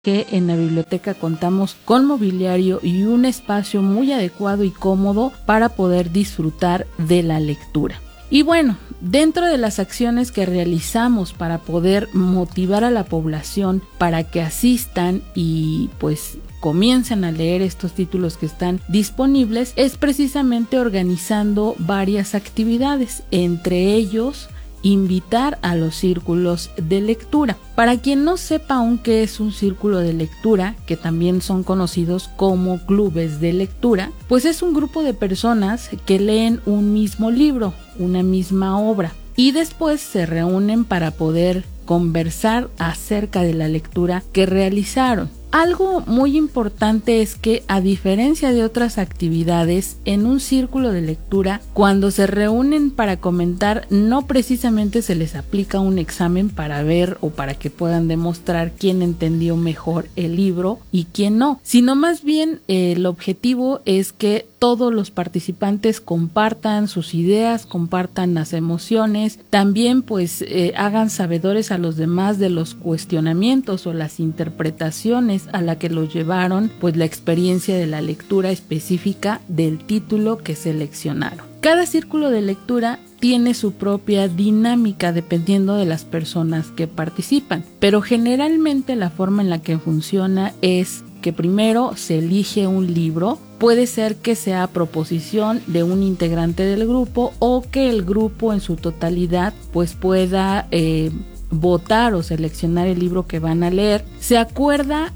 que en la biblioteca contamos con mobiliario y un espacio muy adecuado y cómodo para poder disfrutar de la lectura. Y bueno, dentro de las acciones que realizamos para poder motivar a la población para que asistan y pues comiencen a leer estos títulos que están disponibles, es precisamente organizando varias actividades, entre ellos invitar a los círculos de lectura. Para quien no sepa aún qué es un círculo de lectura, que también son conocidos como clubes de lectura, pues es un grupo de personas que leen un mismo libro, una misma obra, y después se reúnen para poder conversar acerca de la lectura que realizaron. Algo muy importante es que, a diferencia de otras actividades, en un círculo de lectura, cuando se reúnen para comentar, no precisamente se les aplica un examen para ver o para que puedan demostrar quién entendió mejor el libro y quién no, sino más bien el objetivo es que todos los participantes compartan sus ideas, compartan las emociones, también pues hagan sabedores a los demás de los cuestionamientos o las interpretaciones a la que los llevaron pues la experiencia de la lectura específica del título que seleccionaron. Cada círculo de lectura tiene su propia dinámica dependiendo de las personas que participan, pero generalmente la forma en la que funciona es que primero se elige un libro, puede ser que sea a proposición de un integrante del grupo o que el grupo en su totalidad pues pueda votar o seleccionar el libro que van a leer. Se acuerda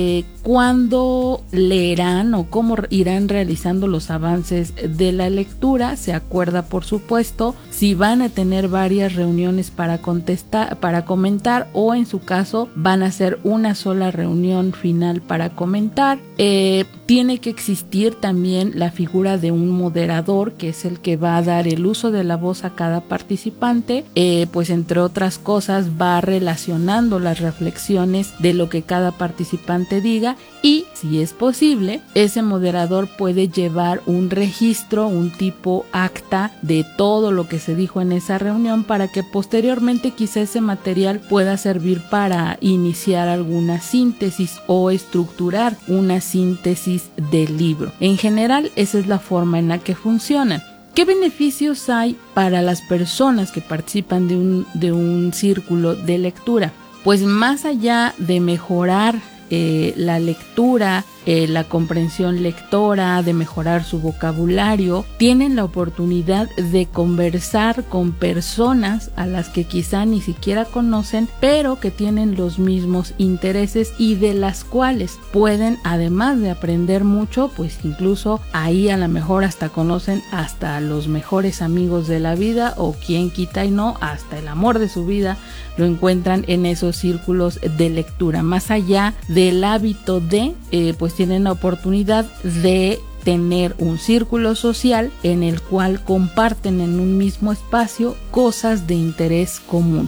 cuándo leerán o cómo irán realizando los avances de la lectura. Se acuerda, por supuesto, si van a tener varias reuniones para comentar, o en su caso van a hacer una sola reunión final para comentar. Tiene que existir también la figura de un moderador, que es el que va a dar el uso de la voz a cada participante, pues entre otras cosas va relacionando las reflexiones de lo que cada participante diga, y si es posible, ese moderador puede llevar un registro, un tipo acta de todo lo que se dijo en esa reunión, para que posteriormente quizá ese material pueda servir para iniciar alguna síntesis o estructurar una síntesis del libro. En general, esa es la forma en la que funcionan. ¿Qué beneficios hay para las personas que participan de un círculo de lectura? Pues más allá de mejorar la lectura, la comprensión lectora, de mejorar su vocabulario, tienen la oportunidad de conversar con personas a las que quizá ni siquiera conocen, pero que tienen los mismos intereses y de las cuales pueden, además de aprender mucho, pues incluso ahí a lo mejor hasta conocen hasta los mejores amigos de la vida, o quien quita y no, hasta el amor de su vida lo encuentran en esos círculos de lectura. Más allá del hábito de, pues tienen la oportunidad de tener un círculo social en el cual comparten en un mismo espacio cosas de interés común.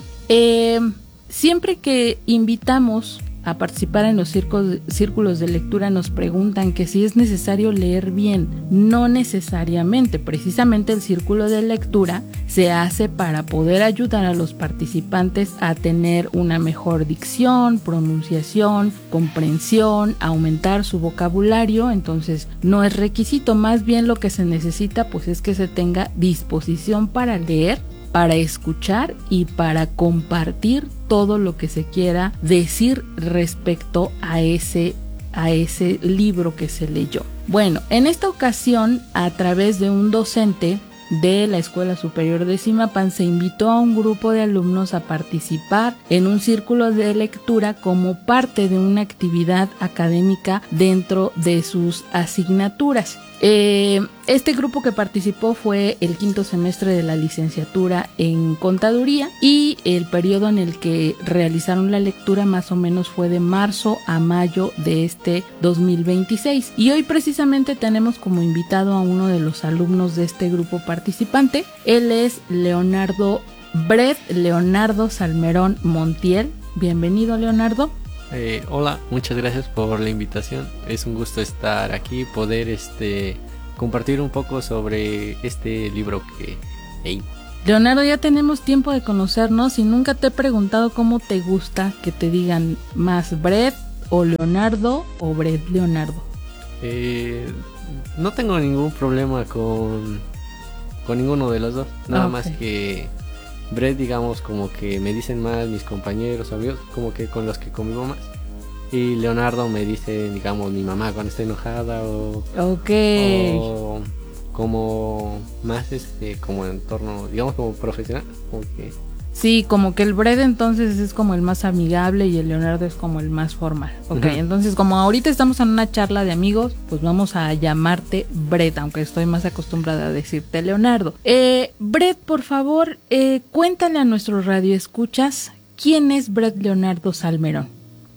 Siempre que invitamos a participar en los círculos de lectura nos preguntan que si es necesario leer bien. No necesariamente, precisamente el círculo de lectura se hace para poder ayudar a los participantes a tener una mejor dicción, pronunciación, comprensión, aumentar su vocabulario. Entonces no es requisito, más bien lo que se necesita pues es que se tenga disposición para leer, para escuchar y para compartir todo lo que se quiera decir respecto a ese libro que se leyó. Bueno, en esta ocasión, a través de un docente de la Escuela Superior de Zimapán, se invitó a un grupo de alumnos a participar en un círculo de lectura como parte de una actividad académica dentro de sus asignaturas. Este grupo que participó fue el quinto semestre de la licenciatura en Contaduría, y el periodo en el que realizaron la lectura más o menos fue de marzo a mayo de este 2026. Y hoy precisamente tenemos como invitado a uno de los alumnos de este grupo participante. Él es Leonardo Salmerón Montiel. Bienvenido, Leonardo. Hola, muchas gracias por la invitación. Es un gusto estar aquí, poder compartir un poco sobre este libro que leí. Leonardo, ya tenemos tiempo de conocernos y nunca te he preguntado cómo te gusta que te digan, más Brett o Leonardo o Brett Leonardo? No tengo ningún problema con ninguno de los dos. Nada más que Brett, digamos, como que me dicen más mis compañeros, amigos, como que con los que convivo más. Y Leonardo me dice, digamos, mi mamá cuando está enojada o como más como entorno, digamos, como profesional, como que sí, como que el Brett entonces es como el más amigable y el Leonardo es como el más formal. Entonces como ahorita estamos en una charla de amigos, pues vamos a llamarte Brett, aunque estoy más acostumbrada a decirte Leonardo. Brett, por favor, cuéntale a nuestros radioescuchas, ¿quién es Brett Leonardo Salmerón?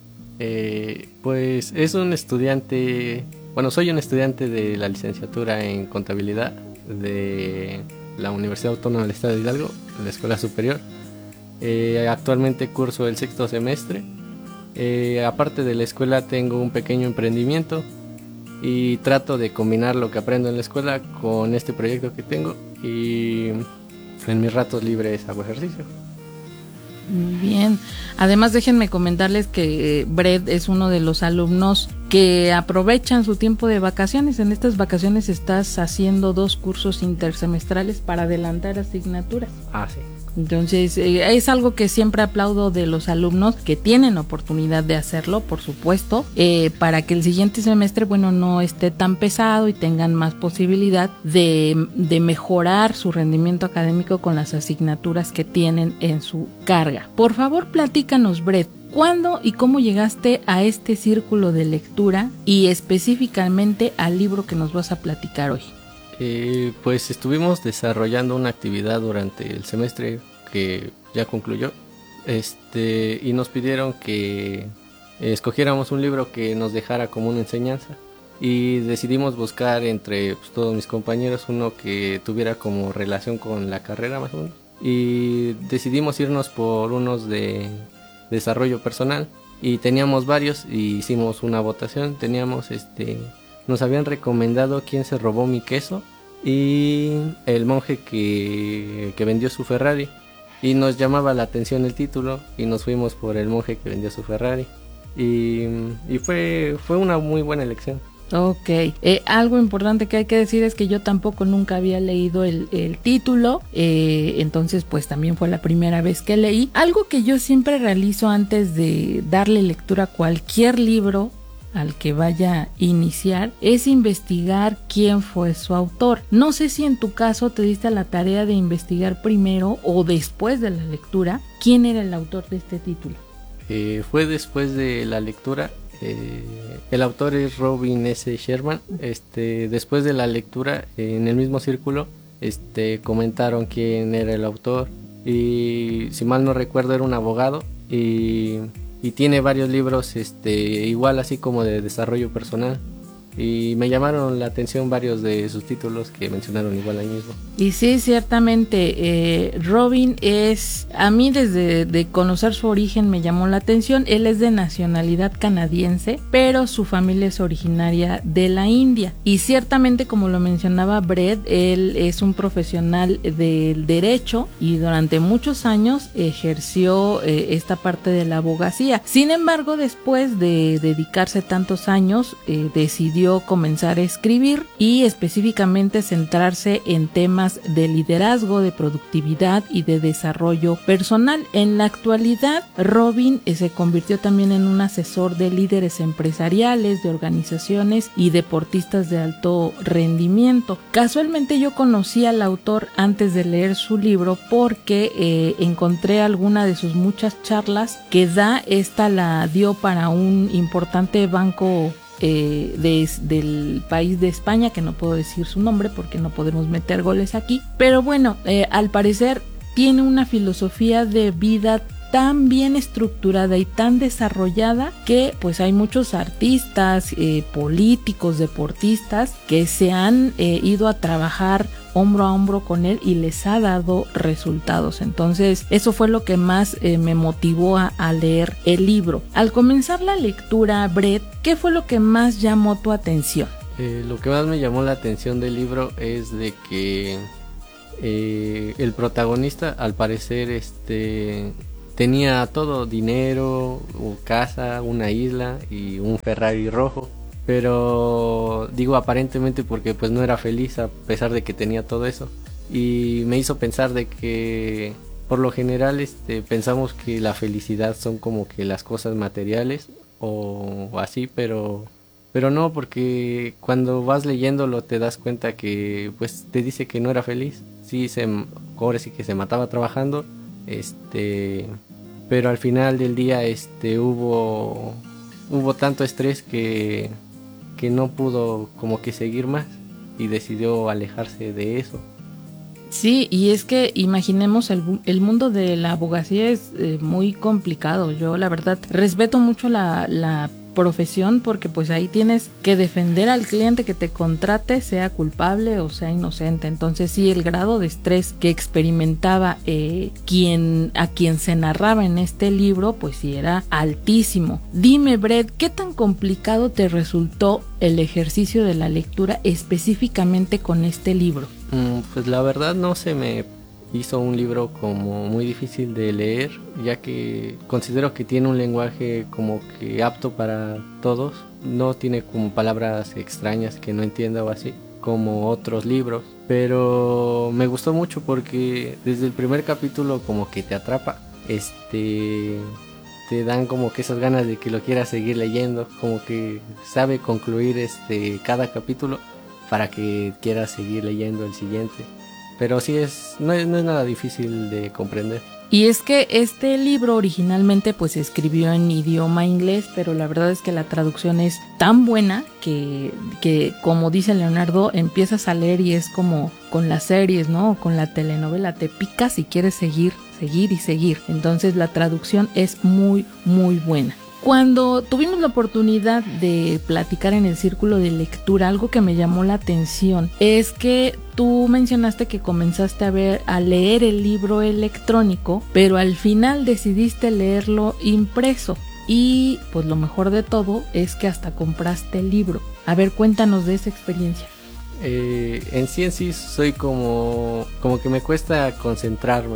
Pues es un estudiante, soy un estudiante de la licenciatura en contabilidad de la Universidad Autónoma del Estado de Hidalgo, la Escuela Superior. Actualmente curso el 6º semestre. Aparte de la escuela tengo un pequeño emprendimiento y trato de combinar lo que aprendo en la escuela con este proyecto que tengo, y en mis ratos libres hago ejercicio. Bien, además déjenme comentarles que Brett es uno de los alumnos que aprovechan su tiempo de vacaciones. En estas vacaciones estás haciendo 2 cursos intersemestrales para adelantar asignaturas. Sí. Entonces es algo que siempre aplaudo de los alumnos que tienen oportunidad de hacerlo, por supuesto, para que el siguiente semestre no esté tan pesado y tengan más posibilidad de mejorar su rendimiento académico con las asignaturas que tienen en su carga. Por favor, platícanos, Brett, ¿cuándo y cómo llegaste a este círculo de lectura y específicamente al libro que nos vas a platicar hoy? Pues estuvimos desarrollando una actividad durante el semestre que ya concluyó, y nos pidieron que escogiéramos un libro que nos dejara como una enseñanza, y decidimos buscar entre todos mis compañeros uno que tuviera como relación con la carrera más o menos, y decidimos irnos por unos de desarrollo personal, y teníamos varios y hicimos una votación. Teníamos nos habían recomendado Quién se robó mi queso y El monje que vendió su Ferrari, y nos llamaba la atención el título y nos fuimos por El monje que vendió su Ferrari, y fue una muy buena elección. Ok, algo importante que hay que decir es que yo tampoco nunca había leído el título, entonces pues también fue la primera vez que leí. Algo que yo siempre realizo antes de darle lectura a cualquier libro al que vaya a iniciar es investigar quién fue su autor. No sé si en tu caso te diste la tarea de investigar primero o después de la lectura quién era el autor de este título. Fue después de la lectura. El autor es Robin S. Sherman. Después de la lectura, en el mismo círculo, comentaron quién era el autor, y si mal no recuerdo era un abogado, y tiene varios libros igual así como de desarrollo personal, y me llamaron la atención varios de sus títulos que mencionaron igual ahí mismo. Y sí, ciertamente, Robin es, a mí desde de conocer su origen me llamó la atención. Él es de nacionalidad canadiense, pero su familia es originaria de la India, y ciertamente, como lo mencionaba Brett, él es un profesional del derecho y durante muchos años ejerció esta parte de la abogacía. Sin embargo, después de dedicarse tantos años, decidió comenzar a escribir y específicamente centrarse en temas de liderazgo, de productividad y de desarrollo personal. En la actualidad, Robin se convirtió también en un asesor de líderes empresariales, de organizaciones y deportistas de alto rendimiento. Casualmente yo conocí al autor antes de leer su libro porque encontré alguna de sus muchas charlas que da. Esta la dio para un importante banco del país de España, que no puedo decir su nombre porque no podemos meter goles aquí, pero bueno, al parecer tiene una filosofía de vida tan bien estructurada y tan desarrollada que pues hay muchos artistas, políticos, deportistas que se han ido a trabajar hombro a hombro con él y les ha dado resultados. Entonces eso fue lo que más me motivó a leer el libro. Al comenzar la lectura, Brett, ¿qué fue lo que más llamó tu atención? Lo que más me llamó la atención del libro es de que el protagonista, al parecer, tenía todo, dinero, casa, una isla y un Ferrari rojo. Pero digo aparentemente porque pues no era feliz a pesar de que tenía todo eso. Y me hizo pensar de que por lo general pensamos que la felicidad son como que las cosas materiales o así, pero no, porque cuando vas leyéndolo te das cuenta que pues te dice que no era feliz. Sí, ahora sí que se mataba trabajando, pero al final del día hubo tanto estrés que no pudo como que seguir más y decidió alejarse de eso. Sí, y es que imaginemos el mundo de la abogacía es muy complicado. Yo la verdad respeto mucho la profesión porque pues ahí tienes que defender al cliente que te contrate, sea culpable o sea inocente. Entonces sí, el grado de estrés que experimentaba a quien se narraba en este libro pues sí era altísimo. Dime, Brett, ¿qué tan complicado te resultó el ejercicio de la lectura específicamente con este libro? Pues la verdad no se me hizo un libro como muy difícil de leer, ya que considero que tiene un lenguaje como que apto para todos. No tiene como palabras extrañas que no entienda o así, como otros libros. Pero me gustó mucho porque desde el primer capítulo como que te atrapa. Te dan como que esas ganas de que lo quieras seguir leyendo, como que sabe concluir cada capítulo para que quieras seguir leyendo el siguiente. Pero sí no es nada difícil de comprender. Y es que este libro originalmente pues se escribió en idioma inglés, pero la verdad es que la traducción es tan buena que como dice Leonardo, empiezas a leer y es como con las series, ¿no? O con la telenovela, te picas y quieres seguir y seguir. Entonces la traducción es muy, muy buena. Cuando tuvimos la oportunidad de platicar en el círculo de lectura, algo que me llamó la atención es que tú mencionaste que comenzaste a leer el libro electrónico, pero al final decidiste leerlo impreso. Y pues lo mejor de todo es que hasta compraste el libro. A ver, cuéntanos de esa experiencia. En sí soy como que me cuesta concentrarme,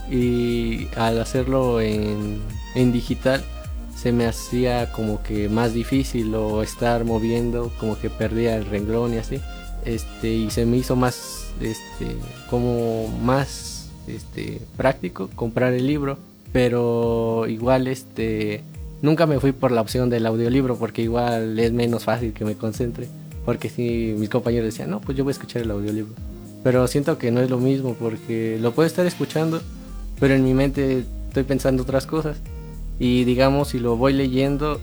y al hacerlo en digital se me hacía como que más difícil, o estar moviendo como que perdía el renglón y así, y se me hizo más como más práctico comprar el libro. Pero igual nunca me fui por la opción del audiolibro, porque igual es menos fácil que me concentre, porque si mis compañeros decían no, pues yo voy a escuchar el audiolibro, pero siento que no es lo mismo, porque lo puedo estar escuchando pero en mi mente estoy pensando otras cosas. Y digamos, si lo voy leyendo,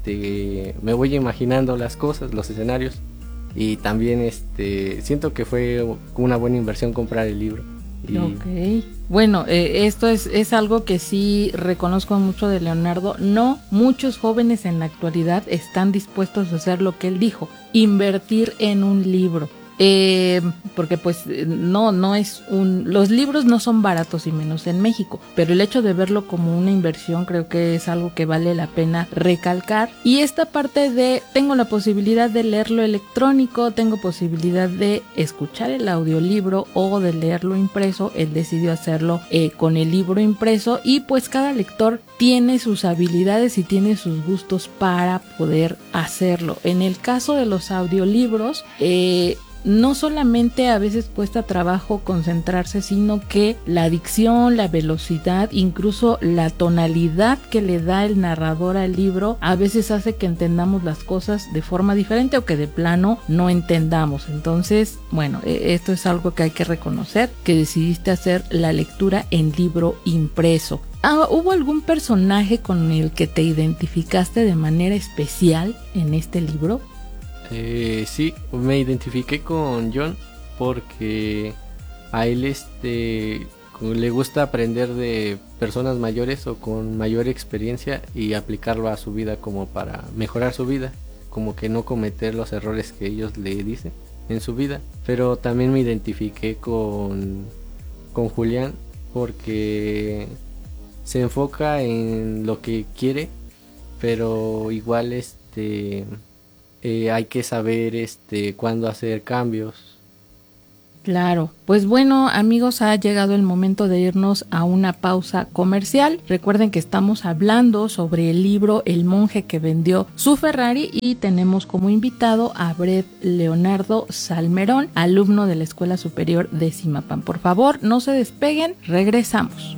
me voy imaginando las cosas, los escenarios. Y también siento que fue una buena inversión comprar el libro. Ok. Bueno, esto es algo que sí reconozco mucho de Leonardo. No muchos jóvenes en la actualidad están dispuestos a hacer lo que él dijo, invertir en un libro. Porque pues no es los libros no son baratos y menos en México, pero el hecho de verlo como una inversión creo que es algo que vale la pena recalcar. Y esta parte de tengo la posibilidad de leerlo electrónico, tengo posibilidad de escuchar el audiolibro o de leerlo impreso, él decidió hacerlo con el libro impreso, y pues cada lector tiene sus habilidades y tiene sus gustos para poder hacerlo. En el caso de los audiolibros, no solamente a veces cuesta trabajo concentrarse, sino que la dicción, la velocidad, incluso la tonalidad que le da el narrador al libro a veces hace que entendamos las cosas de forma diferente o que de plano no entendamos. Entonces, bueno, esto es algo que hay que reconocer, que decidiste hacer la lectura en libro impreso. ¿Hubo algún personaje con el que te identificaste de manera especial en este libro? Sí, me identifiqué con John porque a él le gusta aprender de personas mayores o con mayor experiencia y aplicarlo a su vida como para mejorar su vida, como que no cometer los errores que ellos le dicen en su vida. Pero también me identifiqué con Julián porque se enfoca en lo que quiere, pero igual hay que saber cuándo hacer cambios. Claro, pues bueno, amigos, ha llegado el momento de irnos a una pausa comercial. Recuerden que estamos hablando sobre el libro El monje que vendió su Ferrari y tenemos como invitado a Brett Leonardo Salmerón, alumno de la Escuela Superior de Zimapán. Por favor, no se despeguen, regresamos.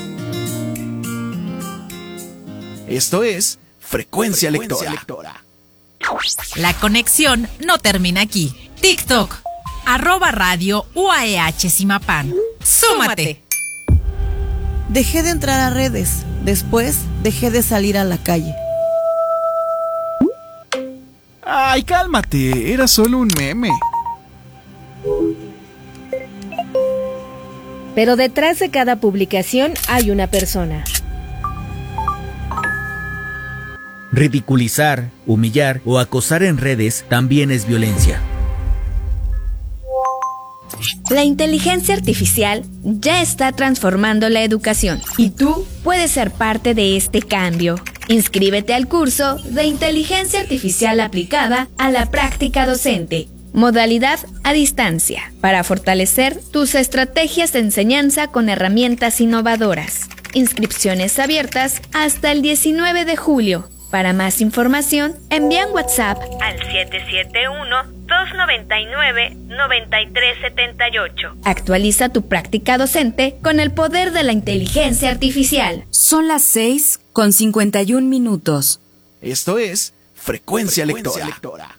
Esto es Frecuencia Lectora. La conexión no termina aquí. TikTok, @radio UAEH Zimapán. ¡Súmate! Dejé de entrar a redes. Después dejé de salir a la calle. Ay, cálmate, era solo un meme. Pero detrás de cada publicación hay una persona. Ridiculizar, humillar o acosar en redes también es violencia. La inteligencia artificial ya está transformando la educación y tú puedes ser parte de este cambio. Inscríbete al curso de Inteligencia Artificial aplicada a la práctica docente. Modalidad a distancia, para fortalecer tus estrategias de enseñanza con herramientas innovadoras. Inscripciones abiertas hasta el 19 de julio. Para más información, envía un WhatsApp al 771-299-9378. Actualiza tu práctica docente con el poder de la inteligencia artificial. Son las 6:51. Esto es Frecuencia Lectora.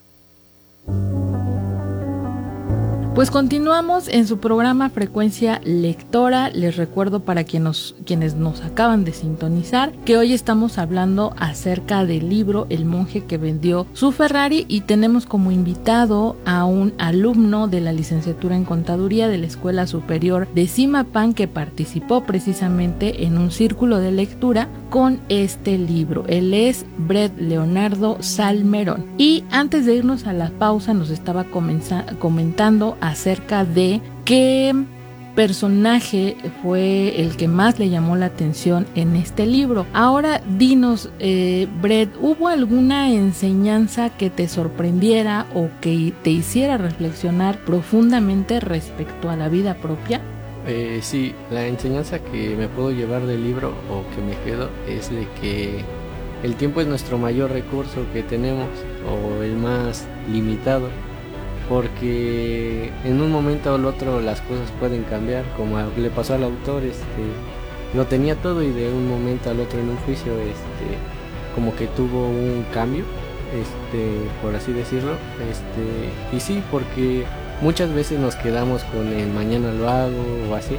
Pues continuamos en su programa Frecuencia Lectora. Les recuerdo para quienes nos acaban de sintonizar que hoy estamos hablando acerca del libro El monje que vendió su Ferrari y tenemos como invitado a un alumno de la licenciatura en Contaduría de la Escuela Superior de Zimapán que participó precisamente en un círculo de lectura con este libro. Él es Brett Leonardo Salmerón. Y antes de irnos a la pausa nos estaba comentando acerca de qué personaje fue el que más le llamó la atención en este libro. Ahora dinos, Brett, ¿hubo alguna enseñanza que te sorprendiera o que te hiciera reflexionar profundamente respecto a la vida propia? Sí, la enseñanza que me puedo llevar del libro o que me quedo es de que el tiempo es nuestro mayor recurso que tenemos o el más limitado, porque en un momento o el otro las cosas pueden cambiar, como le pasó al autor, lo tenía todo y de un momento al otro en un juicio como que tuvo un cambio, por así decirlo, y sí, porque muchas veces nos quedamos con el mañana lo hago o así,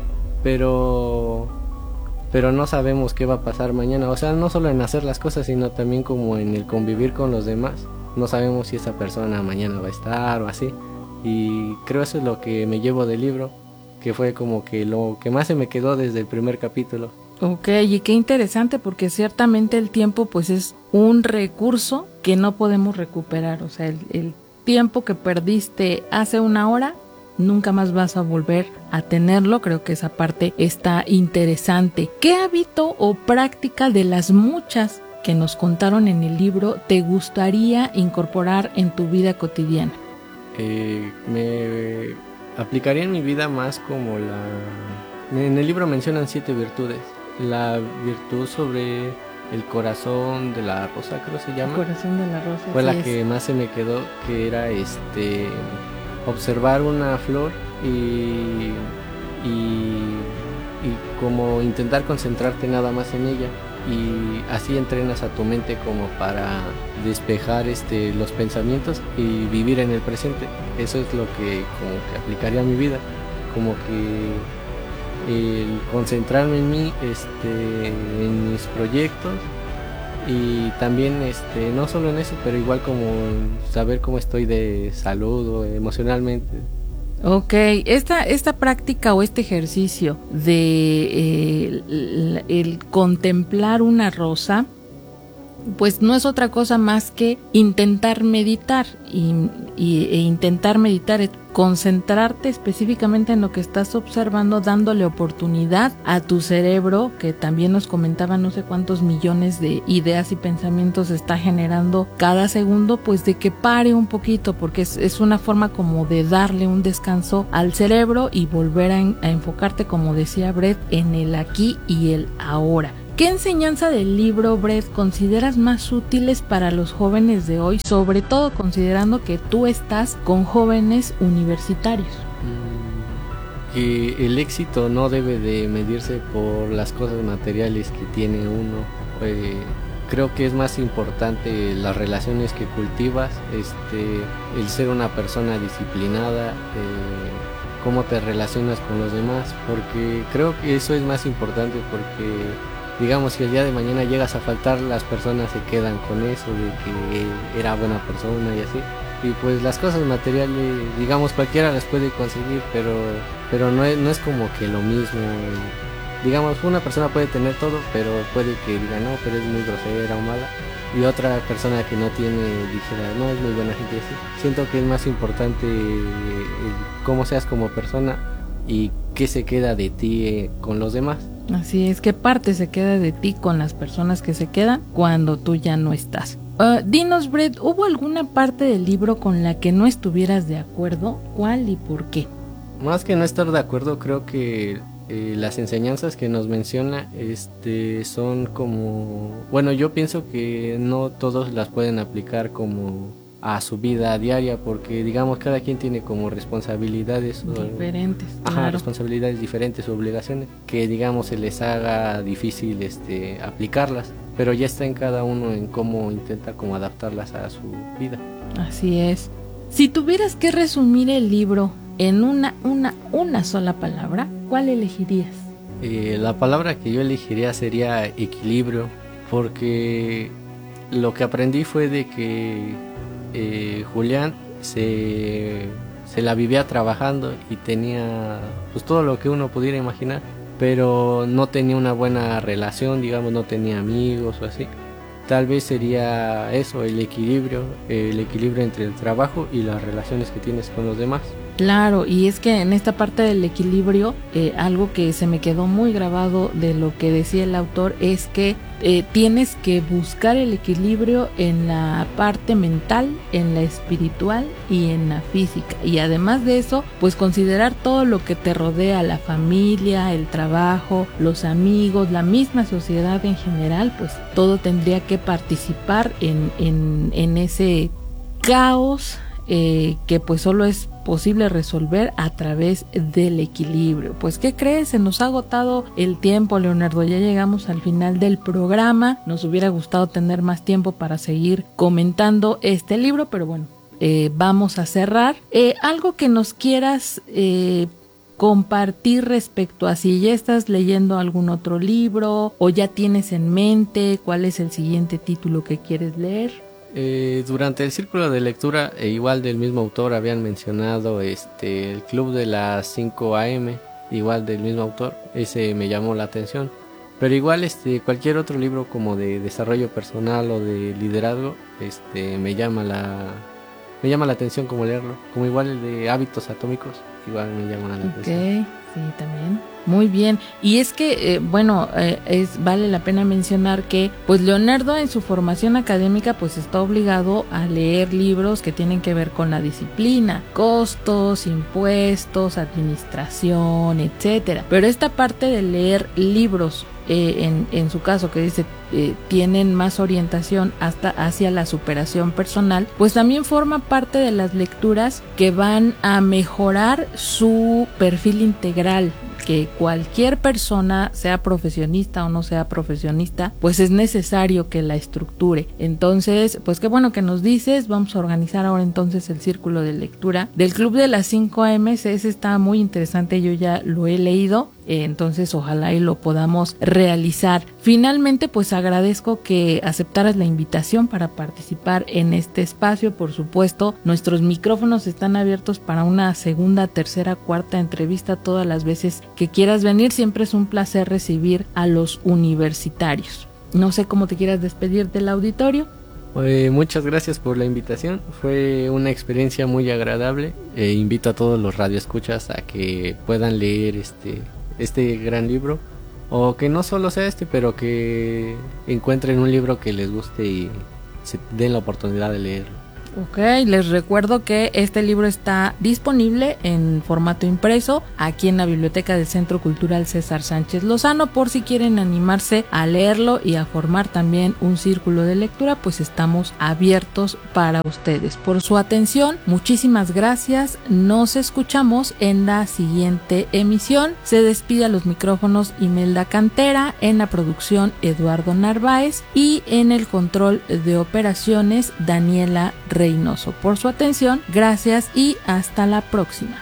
pero no sabemos qué va a pasar mañana, o sea, no solo en hacer las cosas, sino también como en el convivir con los demás. No sabemos si esa persona mañana va a estar o así, y creo eso es lo que me llevo del libro, que fue como que lo que más se me quedó desde el primer capítulo. Ok, y qué interesante, porque ciertamente el tiempo pues es un recurso que no podemos recuperar, o sea, el tiempo que perdiste hace una hora nunca más vas a volver a tenerlo. Creo que esa parte está interesante. ¿Qué hábito o práctica de las muchas que nos contaron en el libro te gustaría incorporar en tu vida cotidiana? Me aplicaría en mi vida más como en el libro mencionan 7 virtudes. La virtud sobre el corazón de la rosa, creo se llama. El corazón de la rosa. Fue la que más se me quedó, que era observar una flor y como intentar concentrarte nada más en ella, y así entrenas a tu mente como para despejar los pensamientos y vivir en el presente. Eso es lo que como que aplicaría a mi vida, como que el concentrarme en mí, en mis proyectos, y también no solo en eso, pero igual como saber cómo estoy de salud o emocionalmente. Ok, esta práctica o este ejercicio de el contemplar una rosa pues no es otra cosa más que intentar meditar e intentar meditar es concentrarte específicamente en lo que estás observando, dándole oportunidad a tu cerebro, que también nos comentaba no sé cuántos millones de ideas y pensamientos está generando cada segundo, pues de que pare un poquito, porque es una forma como de darle un descanso al cerebro y volver a enfocarte, como decía Brett, en el aquí y el ahora. ¿Qué enseñanza del libro, Brett, consideras más útiles para los jóvenes de hoy, sobre todo considerando que tú estás con jóvenes universitarios? Que el éxito no debe de medirse por las cosas materiales que tiene uno. Creo que es más importante las relaciones que cultivas, el ser una persona disciplinada, cómo te relacionas con los demás, porque creo que eso es más importante, porque digamos que el día de mañana llegas a faltar, las personas se quedan con eso de que era buena persona y así. Y pues las cosas materiales, digamos, cualquiera las puede conseguir, pero no es como que lo mismo. Digamos, una persona puede tener todo, pero puede que diga no, pero es muy grosera o mala. Y otra persona que no tiene dijera, no, es muy buena gente así. Siento que es más importante cómo seas como persona y qué se queda de ti con los demás. Así es, qué parte se queda de ti con las personas que se quedan cuando tú ya no estás. Dinos, Brett, ¿hubo alguna parte del libro con la que no estuvieras de acuerdo? ¿Cuál y por qué? Más que no estar de acuerdo, creo que las enseñanzas que nos menciona son como... Bueno, yo pienso que no todos las pueden aplicar como a su vida diaria, porque digamos cada quien tiene como responsabilidades diferentes, claro. Responsabilidades diferentes o obligaciones que digamos se les haga difícil aplicarlas, pero ya está en cada uno en cómo intenta como adaptarlas a su vida. Así es. Si tuvieras que resumir el libro en una sola palabra, ¿cuál elegirías? La palabra que yo elegiría sería equilibrio, porque lo que aprendí fue de que Julián se la vivía trabajando y tenía pues todo lo que uno pudiera imaginar, pero no tenía una buena relación, digamos, no tenía amigos o así. Tal vez sería eso, el equilibrio entre el trabajo y las relaciones que tienes con los demás. Claro, y es que en esta parte del equilibrio, algo que se me quedó muy grabado de lo que decía el autor es que tienes que buscar el equilibrio en la parte mental, en la espiritual y en la física. Y además de eso, pues considerar todo lo que te rodea, la familia, el trabajo, los amigos, la misma sociedad en general, pues todo tendría que participar en ese caos que pues solo es posible resolver a través del equilibrio. Pues ¿qué crees? Se nos ha agotado el tiempo, Leonardo, ya llegamos al final del programa. Nos hubiera gustado tener más tiempo para seguir comentando este libro, pero bueno, vamos a cerrar. Algo que nos quieras compartir respecto a si ya estás leyendo algún otro libro o ya tienes en mente cuál es el siguiente título que quieres leer. Durante el círculo de lectura, igual del mismo autor, habían mencionado el Club de las 5 AM, igual del mismo autor. Ese me llamó la atención, pero igual cualquier otro libro como de desarrollo personal o de liderazgo me llama la atención como leerlo, como igual el de Hábitos Atómicos, igual me llama la atención. Sí, también. Muy bien, y es que, vale la pena mencionar que pues Leonardo en su formación académica pues está obligado a leer libros que tienen que ver con la disciplina, costos, impuestos, administración, etcétera. Pero esta parte de leer libros, en su caso que dice tienen más orientación hasta hacia la superación personal, pues también forma parte de las lecturas que van a mejorar su perfil integral, que cualquier persona, sea profesionista o no sea profesionista, pues es necesario que la estructure. Entonces, pues qué bueno que nos dices. Vamos a organizar ahora entonces el círculo de lectura del Club de las 5 AM. Ese está muy interesante, yo ya lo he leído, entonces ojalá y lo podamos realizar. Finalmente, pues agradezco que aceptaras la invitación para participar en este espacio. Por supuesto, nuestros micrófonos están abiertos para una segunda, tercera, cuarta entrevista todas las veces que quieras venir. Siempre es un placer recibir a los universitarios. No sé cómo te quieras despedir del auditorio. Muchas gracias por la invitación, fue una experiencia muy agradable. Invito a todos los radioescuchas a que puedan leer este gran libro, o que no solo sea pero que encuentren un libro que les guste y se den la oportunidad de leerlo. Ok, les recuerdo que este libro está disponible en formato impreso aquí en la biblioteca del Centro Cultural César Sánchez Lozano. Por si quieren animarse a leerlo y a formar también un círculo de lectura, pues estamos abiertos para ustedes. Por su atención, muchísimas gracias. Nos escuchamos en la siguiente emisión. Se despide a los micrófonos Imelda Cantera, en la producción Eduardo Narváez y en el control de operaciones Daniela Reynoso. Por su atención, gracias y hasta la próxima.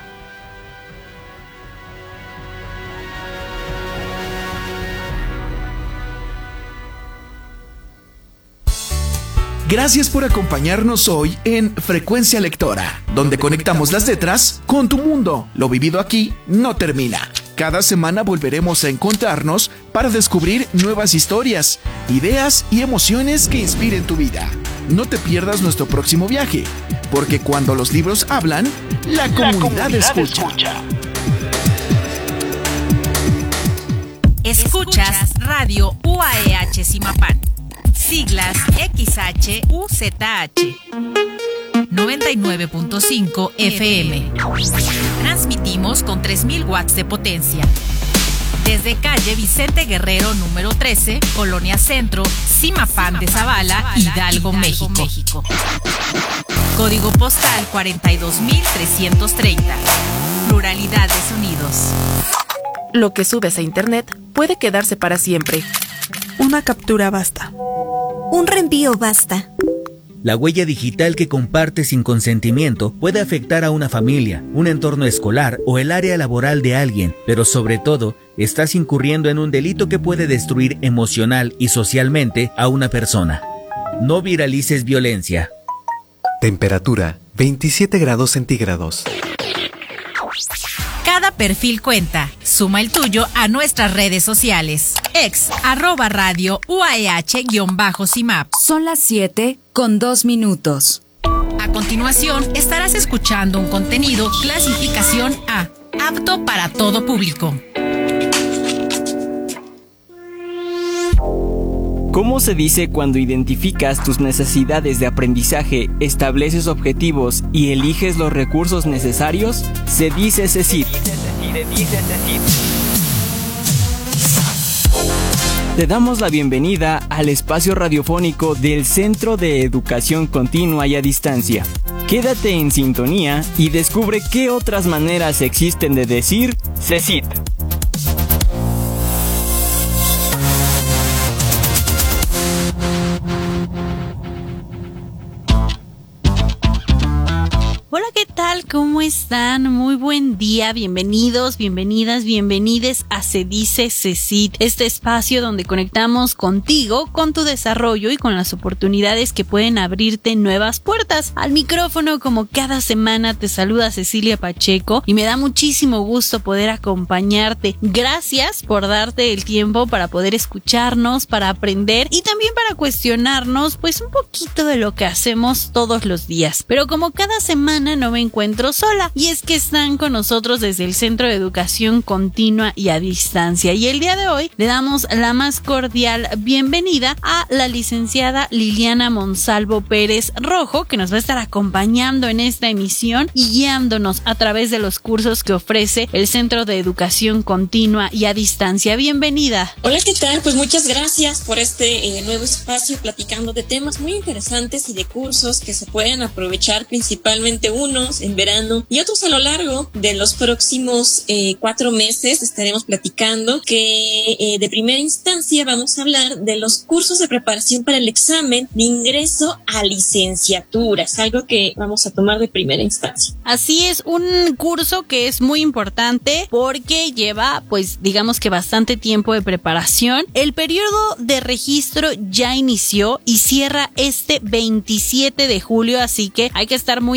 Gracias por acompañarnos hoy en Frecuencia Lectora, donde conectamos las letras con tu mundo. Lo vivido aquí no termina. Cada semana volveremos a encontrarnos para descubrir nuevas historias, ideas y emociones que inspiren tu vida. No te pierdas nuestro próximo viaje, porque cuando los libros hablan, la comunidad escucha. Escuchas Radio UAEH Zimapán. Siglas XHUZH. 99.5 FM. Transmitimos con 3000 watts de potencia. Desde calle Vicente Guerrero número 13, Colonia Centro, Zimapán de Zavala, Hidalgo, México. Código postal 42330. Pluralidad de sonidos. Lo que subes a internet puede quedarse para siempre. Una captura basta. Un reenvío basta. La huella digital que compartes sin consentimiento puede afectar a una familia, un entorno escolar o el área laboral de alguien, pero sobre todo, estás incurriendo en un delito que puede destruir emocional y socialmente a una persona. No viralices violencia. Temperatura 27 grados centígrados. Cada perfil cuenta. Suma el tuyo a nuestras redes sociales. @radio UAEH_CIMAP. Son las 7:02. A continuación, estarás escuchando un contenido clasificación A, apto para todo público. ¿Cómo se dice cuando identificas tus necesidades de aprendizaje, estableces objetivos y eliges los recursos necesarios? Se dice CECIT. Te damos la bienvenida al espacio radiofónico del Centro de Educación Continua y a Distancia. Quédate en sintonía y descubre qué otras maneras existen de decir CECIT. Hola, ¿qué tal? ¿Cómo están? Muy buen día, bienvenidos, bienvenidas, bienvenides a Se Dice CECIT, este espacio donde conectamos contigo, con tu desarrollo y con las oportunidades que pueden abrirte nuevas puertas. Al micrófono, como cada semana, te saluda Cecilia Pacheco y me da muchísimo gusto poder acompañarte. Gracias por darte el tiempo para poder escucharnos, para aprender y también para cuestionarnos, pues un poquito de lo que hacemos todos los días. Pero como cada semana no me encuentro sola, y es que están con nosotros desde el Centro de Educación Continua y a Distancia, y el día de hoy le damos la más cordial bienvenida a la licenciada Liliana Monsalvo Pérez Rojo, que nos va a estar acompañando en esta emisión y guiándonos a través de los cursos que ofrece el Centro de Educación Continua y a Distancia. Bienvenida. Hola, ¿qué tal? Pues muchas gracias por este nuevo espacio, platicando de temas muy interesantes y de cursos que se pueden aprovechar, principalmente unos en verano y otros a lo largo de los próximos 4 meses. Estaremos platicando que de primera instancia vamos a hablar de los cursos de preparación para el examen de ingreso a licenciatura. Es algo que vamos a tomar de primera instancia. Así es, un curso que es muy importante porque lleva, pues digamos que bastante tiempo de preparación. El periodo de registro ya inició y cierra este 27 de julio, así que hay que estar muy atentos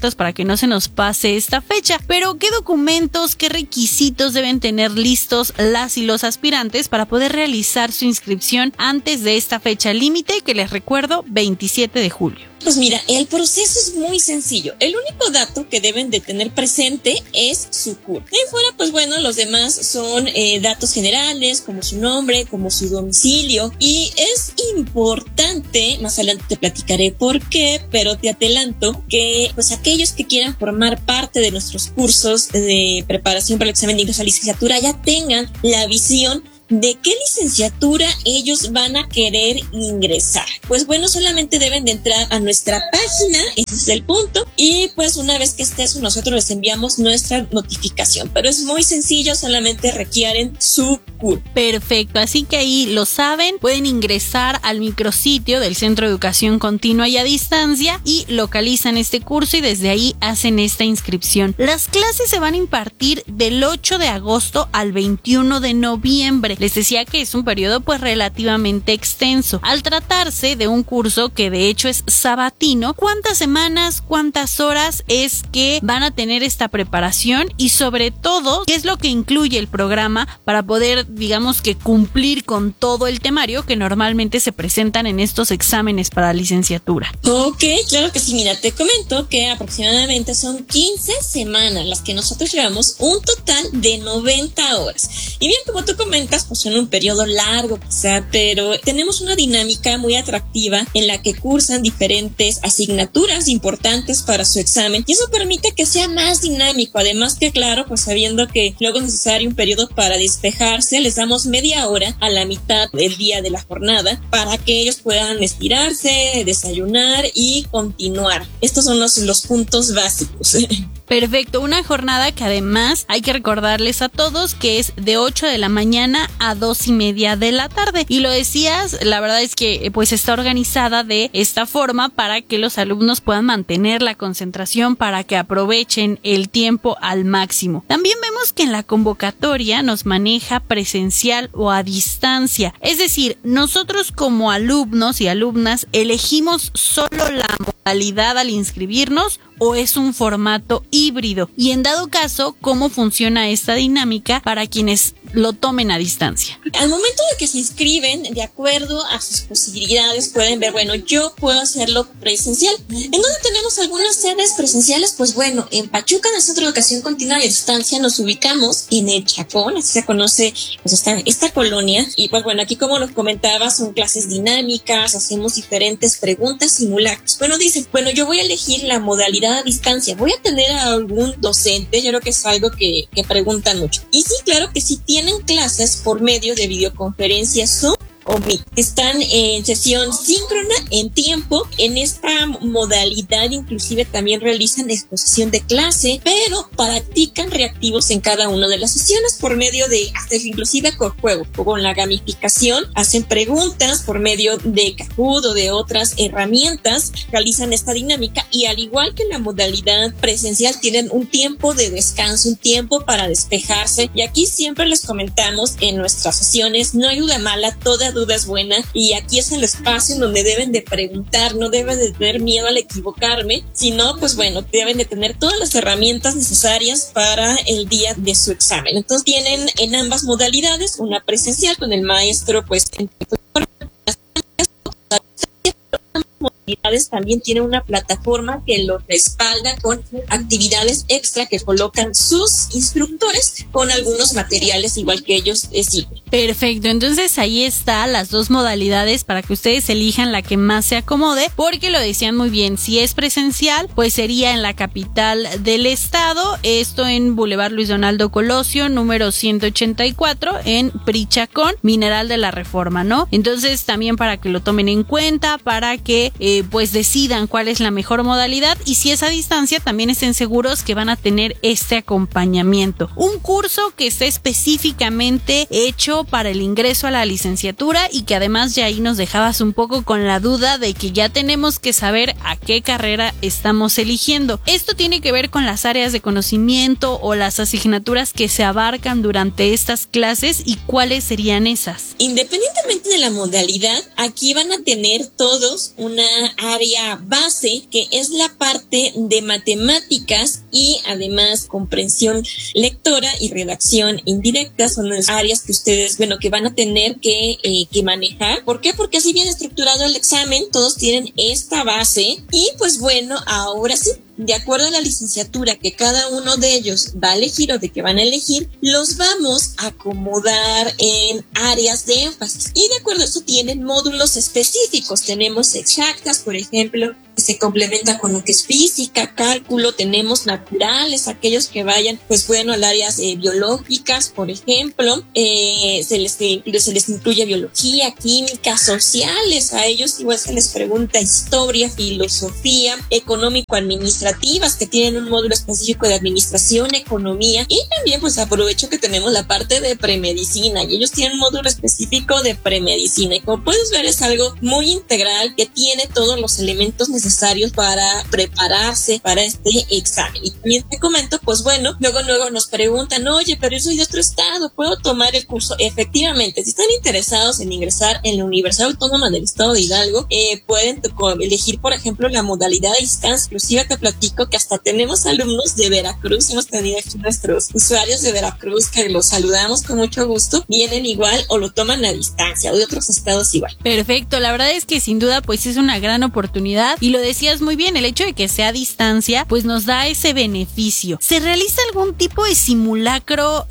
cortas para que no se nos pase esta fecha. Pero ¿qué documentos, qué requisitos deben tener listos las y los aspirantes para poder realizar su inscripción antes de esta fecha límite, que les recuerdo, 27 de julio? Pues mira, el proceso es muy sencillo. El único dato que deben de tener presente es su CURP. De ahí fuera, pues bueno, los demás son datos generales, como su nombre, como su domicilio. Y es importante, más adelante te platicaré por qué, pero te adelanto que pues aquellos que quieran formar parte de nuestros cursos de preparación para el examen de ingreso a licenciatura ya tengan la visión ¿de qué licenciatura ellos van a querer ingresar? Pues bueno, solamente deben de entrar a nuestra página, ese es el punto, y pues una vez que esté eso, nosotros les enviamos nuestra notificación, pero es muy sencillo, solamente requieren su CURP. Perfecto, así que ahí lo saben, pueden ingresar al micrositio del Centro de Educación Continua y a Distancia y localizan este curso y desde ahí hacen esta inscripción. Las clases se van a impartir del 8 de agosto al 21 de noviembre. Les decía que es un periodo pues relativamente extenso. Al tratarse de un curso que de hecho es sabatino, ¿cuántas semanas, cuántas horas es que van a tener esta preparación? Y sobre todo, ¿qué es lo que incluye el programa para poder, digamos que cumplir con todo el temario que normalmente se presentan en estos exámenes para licenciatura? Ok, claro que sí. Mira, te comento que aproximadamente son 15 semanas las que nosotros llevamos, un total de 90 horas. Y bien, como tú comentas, pues en un periodo largo quizá, pero tenemos una dinámica muy atractiva en la que cursan diferentes asignaturas importantes para su examen y eso permite que sea más dinámico. Además que claro, pues sabiendo que luego es necesario un periodo para despejarse, les damos media hora a la mitad del día de la jornada para que ellos puedan estirarse, desayunar y continuar. Estos son los puntos básicos. Perfecto, una jornada que además hay que recordarles a todos que es de 8 de la mañana a 2:30 de la tarde. Y lo decías, la verdad es que pues está organizada de esta forma para que los alumnos puedan mantener la concentración, para que aprovechen el tiempo al máximo. También vemos que en la convocatoria nos maneja presencial o a distancia. Es decir, nosotros como alumnos y alumnas elegimos solo la modalidad al inscribirnos o es un formato híbrido. Y en dado caso, ¿cómo funciona esta dinámica para quienes lo tomen a distancia? Al momento de que se inscriben, de acuerdo a sus posibilidades, pueden ver, bueno, yo puedo hacerlo presencial. ¿En dónde tenemos algunas sedes presenciales? Pues bueno, en Pachuca, en el Centro de Educación Continua y a Distancia, nos ubicamos en el Chacón, así se conoce pues esta colonia. Y pues bueno, aquí como los comentaba, son clases dinámicas, hacemos diferentes preguntas, simulacros. Bueno, dicen, bueno, yo voy a elegir la modalidad a distancia, voy a tener a algún docente, yo creo que es algo que preguntan mucho. Y sí, claro que sí tienen clases por medio de videoconferencias Zoom o Meet. Están en sesión síncrona en tiempo. En esta modalidad inclusive también realizan exposición de clase, pero practican reactivos en cada una de las sesiones por medio de, hasta inclusive con juegos, con la gamificación, hacen preguntas por medio de Kahoot o de otras herramientas, realizan esta dinámica y al igual que en la modalidad presencial tienen un tiempo de descanso, un tiempo para despejarse y aquí siempre les comentamos en nuestras sesiones, no hay duda mala, toda duda es buena y aquí es el espacio en donde deben de preguntar, no deben de tener miedo al equivocarme, sino pues bueno, deben de tener todas las herramientas necesarias para el día de su examen. Entonces tienen en ambas modalidades, una presencial con el maestro pues en también tiene una plataforma que los respalda con actividades extra que colocan sus instructores con algunos materiales igual que ellos sirven. Perfecto, entonces ahí está las dos modalidades para que ustedes elijan la que más se acomode, porque lo decían muy bien, si es presencial, pues sería en la capital del estado, esto en Boulevard Luis Donaldo Colosio, número 184, en Prichacón, Mineral de la Reforma, ¿no? Entonces también para que lo tomen en cuenta, para que pues decidan cuál es la mejor modalidad y si es a distancia también estén seguros que van a tener este acompañamiento. Un curso que está específicamente hecho para el ingreso a la licenciatura y que además ya ahí nos dejabas un poco con la duda de que ya tenemos que saber a qué carrera estamos eligiendo. Esto tiene que ver con las áreas de conocimiento o las asignaturas que se abarcan durante estas clases y cuáles serían esas. Independientemente de la modalidad, aquí van a tener todos una una área base que es la parte de matemáticas y además comprensión lectora y redacción indirecta. Son las áreas que ustedes, que van a tener que manejar. ¿Por qué? Porque así bien estructurado el examen, todos tienen esta base y pues ahora sí, de acuerdo a la licenciatura que cada uno de ellos va a elegir o de que van a elegir, los vamos a acomodar en áreas de énfasis. Y de acuerdo a eso tienen módulos específicos. Tenemos exactas, por ejemplo, que se complementa con lo que es física, cálculo. Tenemos naturales, aquellos que vayan, al áreas biológicas, por ejemplo. Se les incluye biología, química, sociales. A ellos igual se les pregunta historia, filosofía, económico-administrativa, que tienen un módulo específico de administración, economía, y también aprovecho que tenemos la parte de premedicina y ellos tienen un módulo específico de premedicina y como puedes ver es algo muy integral que tiene todos los elementos necesarios para prepararse para este examen. Y también te comento, luego nos preguntan, oye, pero yo soy de otro estado, ¿puedo tomar el curso? Efectivamente, si están interesados en ingresar en la Universidad Autónoma del Estado de Hidalgo, pueden elegir, por ejemplo, la modalidad a distancia. Inclusive te platico que hasta tenemos alumnos de Veracruz, hemos tenido aquí nuestros usuarios de Veracruz que los saludamos con mucho gusto, vienen igual o lo toman a distancia, o de otros estados igual. Perfecto, la verdad es que sin duda es una gran oportunidad y lo decías muy bien, el hecho de que sea a distancia nos da ese beneficio. ¿Se realiza algún tipo de simulacro,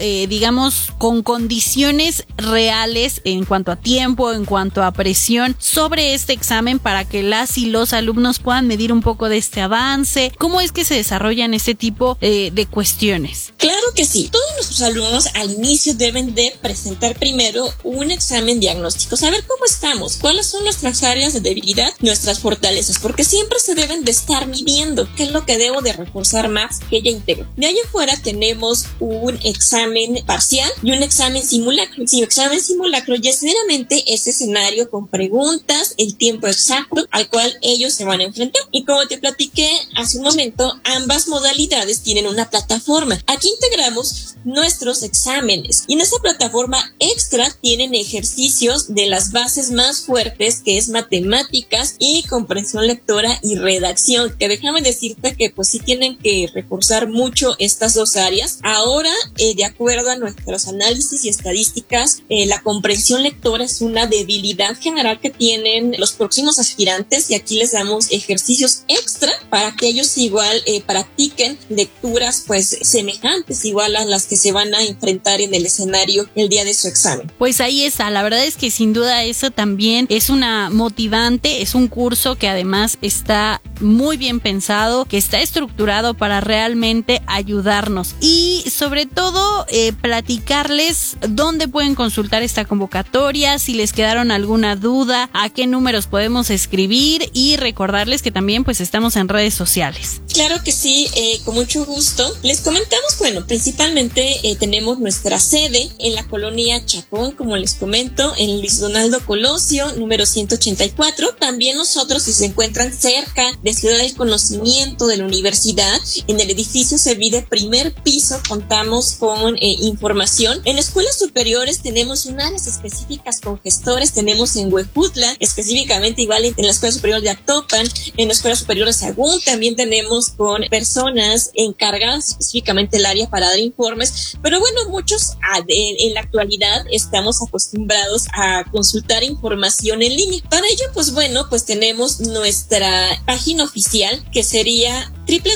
con condiciones reales en cuanto a tiempo, en cuanto a presión sobre este examen para que las y los alumnos puedan medir un poco de este avance? ¿Cómo es que se desarrollan este tipo de cuestiones? Claro que sí. Todos nuestros alumnos al inicio deben de presentar primero un examen diagnóstico, saber cómo estamos, cuáles son nuestras áreas de debilidad, nuestras fortalezas, porque siempre se deben de estar midiendo qué es lo que debo de reforzar más que ya integro. De ahí afuera tenemos un examen parcial y un examen simulacro. Si examen simulacro ya es meramente ese escenario con preguntas, el tiempo exacto al cual ellos se van a enfrentar. Y como te platiqué hace un momento, ambas modalidades tienen una plataforma. Aquí integramos nuestros exámenes y en esa plataforma extra tienen ejercicios de las bases más fuertes, que es matemáticas y comprensión lectora y redacción, que déjame decirte que sí tienen que reforzar mucho estas dos áreas. Ahora, de acuerdo a nuestros análisis y estadísticas, la comprensión lectora es una debilidad general que tienen los próximos aspirantes y aquí les damos ejercicios extra para que ellos igual practiquen lecturas semejantes igual a las que se van a enfrentar en el escenario el día de su examen. Pues ahí está, la verdad es que sin duda eso también es una motivante, es un curso que además está muy bien pensado, que está estructurado para realmente ayudarnos y sobre todo platicarles dónde pueden consultar esta convocatoria, si les quedaron alguna duda, a qué números podemos escribir y recordarles que también estamos en redes sociales. Claro que sí, con mucho gusto. Les comentamos, principalmente tenemos nuestra sede en la colonia Chapón, como les comento, en Luis Donaldo Colosio, número 184. También nosotros, si se encuentran cerca de Ciudad del Conocimiento de la universidad, en el edificio Servide, primer piso, contamos con información. En escuelas superiores tenemos áreas específicas con gestores, tenemos en Huejutla, específicamente igual en la Escuela Superior de Actopan, en la Escuela Superior de Sagún, también tenemos con personas encargadas específicamente el área para dar informes, pero muchos en la actualidad estamos acostumbrados a consultar información en línea. Para ello, tenemos nuestra página oficial que sería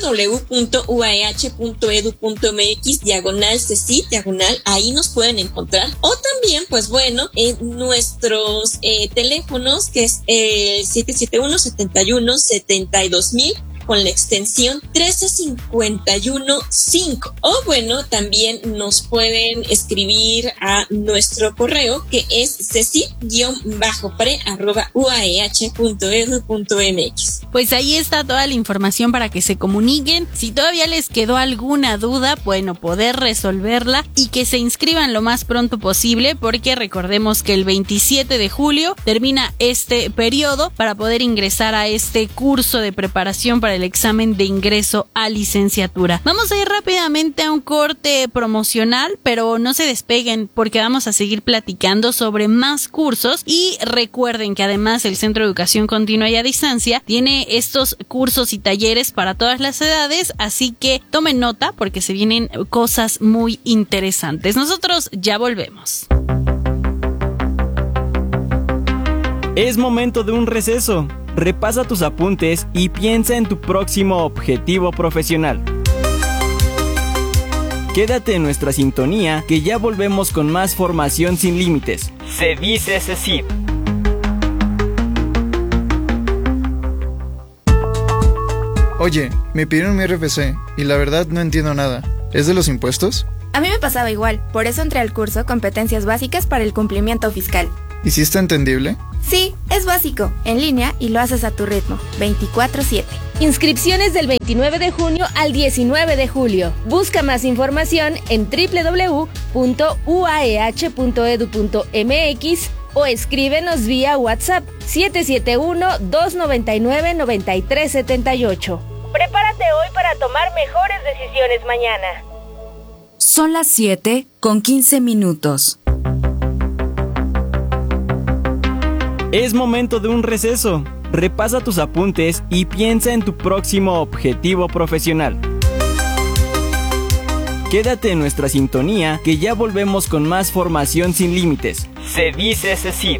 www.uah.edu.mx/CECIT, ahí nos pueden encontrar, o también en nuestros teléfonos, que es el 771-71-72000 con la extensión 13515, o también nos pueden escribir a nuestro correo, que es cecit-pre@uaeh.edu.mx. Pues ahí está toda la información para que se comuniquen. Si todavía les quedó alguna duda, poder resolverla y que se inscriban lo más pronto posible, porque recordemos que el 27 de julio termina este periodo para poder ingresar a este curso de preparación para el examen de ingreso a licenciatura. Vamos a ir rápidamente a un corte promocional, pero no se despeguen porque vamos a seguir platicando sobre más cursos. Y recuerden que además el Centro de Educación Continua y a Distancia tiene estos cursos y talleres para todas las edades, así que tomen nota porque se vienen cosas muy interesantes. Nosotros ya volvemos. Es momento de un receso. Repasa tus apuntes y piensa en tu próximo objetivo profesional. Quédate en nuestra sintonía que ya volvemos con más formación sin límites. Se dice CECID. Oye, me pidieron mi RFC y la verdad no entiendo nada. ¿Es de los impuestos? A mí me pasaba igual, por eso entré al curso Competencias Básicas para el Cumplimiento Fiscal. ¿Y si está entendible? Sí, es básico, en línea y lo haces a tu ritmo, 24/7. Inscripciones del 29 de junio al 19 de julio. Busca más información en www.uaeh.edu.mx o escríbenos vía WhatsApp 771-299-9378. Prepárate hoy para tomar mejores decisiones mañana. Son las 7:15. Es momento de un receso. Repasa tus apuntes y piensa en tu próximo objetivo profesional. Quédate en nuestra sintonía que ya volvemos con más formación sin límites. Se dice CECID.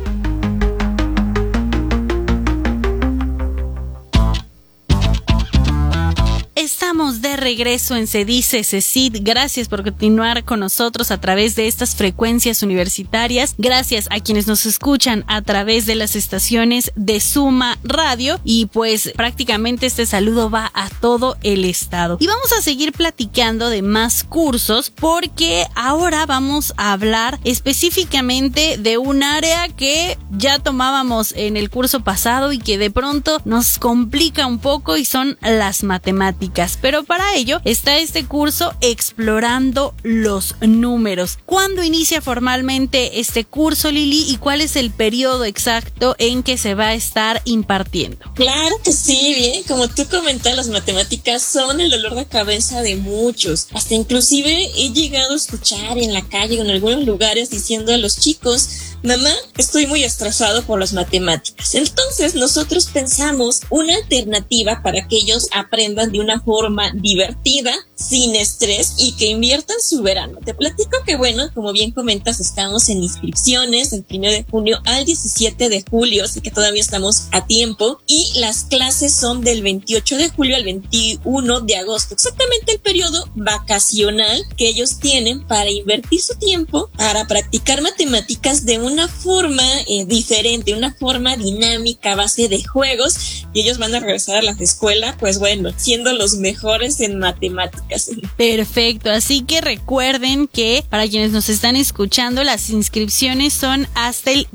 Estamos de regreso en Se Dice CECID. Gracias por continuar con nosotros a través de estas frecuencias universitarias. Gracias a quienes nos escuchan a través de las estaciones de Suma Radio. Y pues prácticamente este saludo va a todo el estado. Y vamos a seguir platicando de más cursos porque ahora vamos a hablar específicamente de un área que ya tomábamos en el curso pasado y que de pronto nos complica un poco y son las matemáticas. Pero para ello está este curso Explorando los Números. ¿Cuándo inicia formalmente este curso, Lili? ¿Y cuál es el periodo exacto en que se va a estar impartiendo? Claro que sí, bien, como tú comentas, las matemáticas son el dolor de cabeza de muchos. Hasta inclusive he llegado a escuchar en la calle o en algunos lugares diciendo a los chicos: mamá, estoy muy estresado por las matemáticas. Entonces nosotros pensamos una alternativa para que ellos aprendan de una forma divertida, sin estrés y que inviertan su verano. Te platico que bueno, como bien comentas, estamos en inscripciones del 1 de junio al 17 de julio, así que todavía estamos a tiempo, y las clases son del 28 de julio al 21 de agosto, exactamente el periodo vacacional que ellos tienen para invertir su tiempo para practicar matemáticas de una forma diferente, una forma dinámica a base de juegos, y ellos van a regresar a la escuela, pues bueno, siendo los mejores en matemáticas. Perfecto, así que recuerden que para quienes nos están escuchando, las inscripciones son hasta el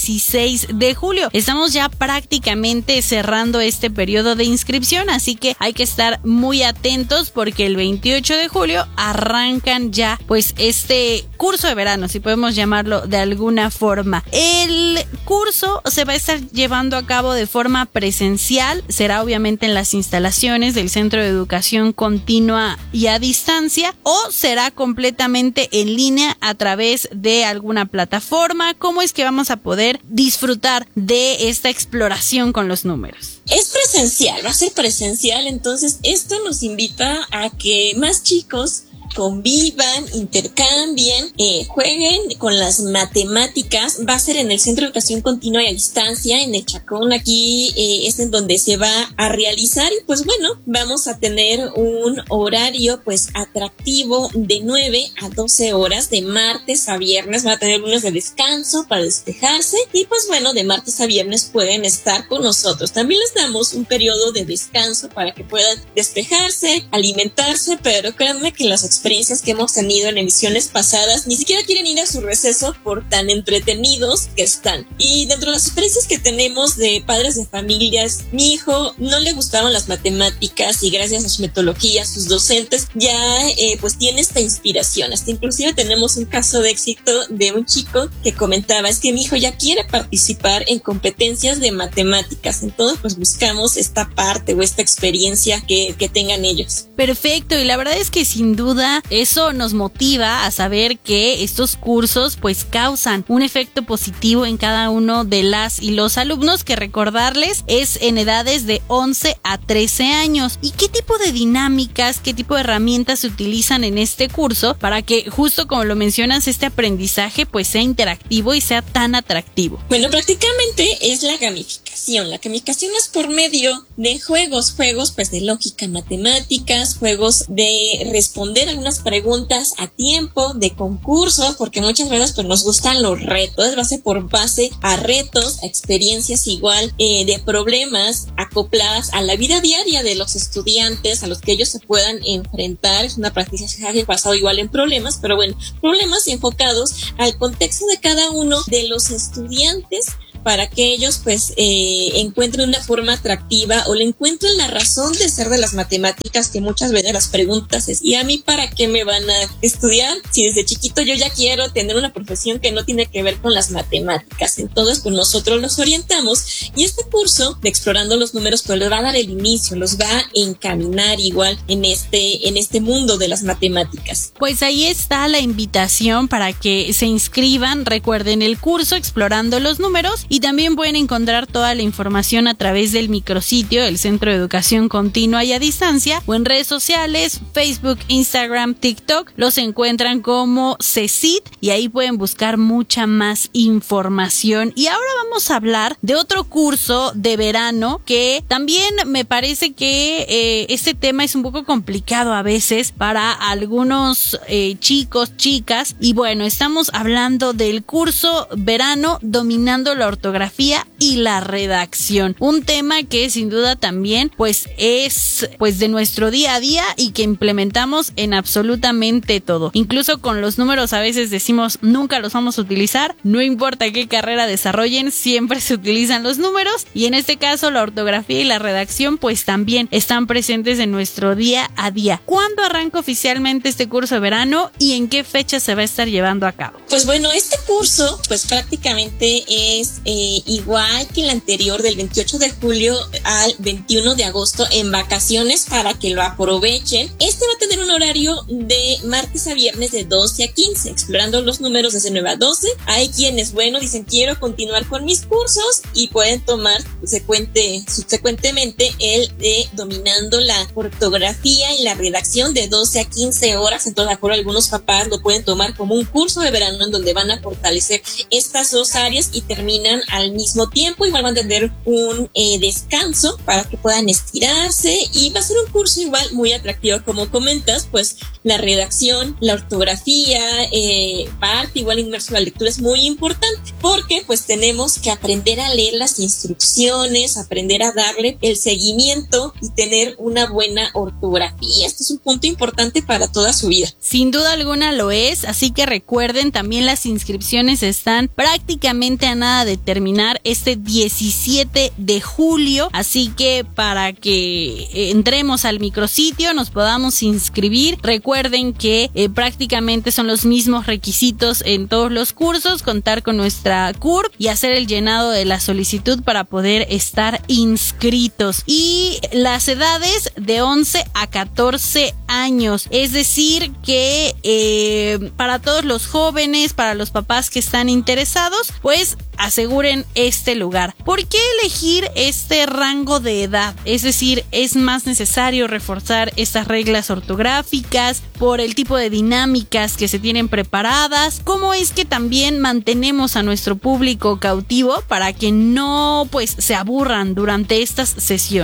16 de julio. Estamos ya prácticamente cerrando este periodo de inscripción, así que hay que estar muy atentos porque el 28 de julio arrancan ya pues este curso de verano, si podemos llamarlo de alguna forma. El curso se va a estar llevando a cabo de forma presencial, será obviamente en las instalaciones del Centro de Educación Continua y a Distancia, o será completamente en línea a través de alguna plataforma. ¿Cómo es que vamos a poder disfrutar de esta exploración con los números? Es presencial, va a ser presencial, entonces esto nos invita a que más chicos convivan, intercambien, jueguen con las matemáticas. Va a ser en el Centro de Educación Continua y a Distancia, en el Chacón. Aquí es en donde se va a realizar, y pues bueno, vamos a tener un horario pues atractivo de 9 a 12 horas, de martes a viernes. Va a tener lunes de descanso para despejarse, y pues bueno, de martes a viernes pueden estar con nosotros. También les damos un periodo de descanso para que puedan despejarse, alimentarse, pero créanme que las experiencias que hemos tenido en emisiones pasadas, ni siquiera quieren ir a su receso por tan entretenidos que están. Y dentro de las experiencias que tenemos de padres de familias, mi hijo no le gustaban las matemáticas y gracias a su metodología, sus docentes, ya pues tiene esta inspiración. Hasta inclusive tenemos un caso de éxito de un chico que comentaba, es que mi hijo ya quiere participar en competencias de matemáticas, entonces pues buscamos esta parte o esta experiencia que tengan ellos. Perfecto, y la verdad es que sin duda eso nos motiva a saber que estos cursos pues causan un efecto positivo en cada uno de las y los alumnos, que recordarles es en edades de 11 a 13 años. ¿Y qué tipo de dinámicas, qué tipo de herramientas se utilizan en este curso para que, justo como lo mencionas, este aprendizaje pues sea interactivo y sea tan atractivo? Bueno, prácticamente es la gamificación. La gamificación es por medio de juegos pues de lógica, matemáticas, juegos de responder algunas preguntas a tiempo, de concursos, porque muchas veces pues nos gustan los retos, base a retos, a experiencias igual, de problemas acopladas a la vida diaria de los estudiantes, a los que ellos se puedan enfrentar. Es una práctica basada igual en problemas, pero bueno, problemas enfocados al contexto de cada uno de los estudiantes, para que ellos pues encuentren una forma atractiva o le encuentren la razón de ser de las matemáticas, que muchas veces las preguntas es, ¿y a mí para qué me van a estudiar? Si desde chiquito yo ya quiero tener una profesión que no tiene que ver con las matemáticas. Entonces pues nosotros los orientamos, y este curso de Explorando los Números pues les va a dar el inicio, los va a encaminar igual en este mundo de las matemáticas. Pues ahí está la invitación para que se inscriban. Recuerden el curso Explorando los Números, y también pueden encontrar toda la información a través del micrositio del Centro de Educación Continua y a Distancia, o en redes sociales, Facebook, Instagram, TikTok. Los encuentran como CECID y ahí pueden buscar mucha más información. Y ahora vamos a hablar de otro curso de verano que también me parece que este tema es un poco complicado a veces para algunos chicos, chicas, y bueno, estamos hablando del curso verano Dominando la Ortografía y la Redacción, un tema que sin duda también pues es pues de nuestro día a día y que implementamos en absolutamente todo. Incluso con los números a veces decimos nunca los vamos a utilizar, no importa qué carrera desarrollen, siempre se utilizan los números, y en este caso la ortografía y la redacción pues también están presentes en nuestro día a día. ¿Cuándo arranca oficialmente este curso de verano y en qué fecha se va a estar llevando a cabo? Pues bueno, este curso pues prácticamente es igual que el anterior, del 28 de julio al 21 de agosto, en vacaciones, para que lo aprovechen. Este va a tener un horario de martes a viernes de 12 a 15, explorando los números desde 9 a 12. Hay quienes, bueno, dicen quiero continuar con mis cursos y pueden tomar subsecuentemente el de Dominando la Ortografía y la Redacción de 12 a 15 horas. Entonces, de acuerdo, algunos papás lo pueden tomar como un curso de verano en donde van a fortalecer estas dos áreas y terminan al mismo tiempo. Igual van a tener un descanso para que puedan estirarse, y va a ser un curso igual muy atractivo, como comentas, pues la redacción, la ortografía, parte igual inmerso en la lectura es muy importante, porque pues tenemos que aprender a leer las instrucciones, aprender a darle el seguimiento y tener una buena ortografía. Esto es un punto importante para toda su vida. Sin duda alguna lo es, así que recuerden, también las inscripciones están prácticamente a nada de terminar este 17 de julio, así que para que entremos al micrositio nos podamos inscribir. Recuerden que prácticamente son los mismos requisitos en todos los cursos: contar con nuestra CURP y hacer el llenado de la solicitud para poder estar inscritos. Y las edades de 11 a 14 años, es decir que para todos los jóvenes, para los papás que están interesados, pues aseguren este lugar. ¿Por qué elegir este rango de edad? Es decir, ¿es más necesario reforzar estas reglas ortográficas por el tipo de dinámicas que se tienen preparadas? ¿Cómo es que también mantenemos a nuestro público cautivo para que no pues se aburran durante estas sesiones?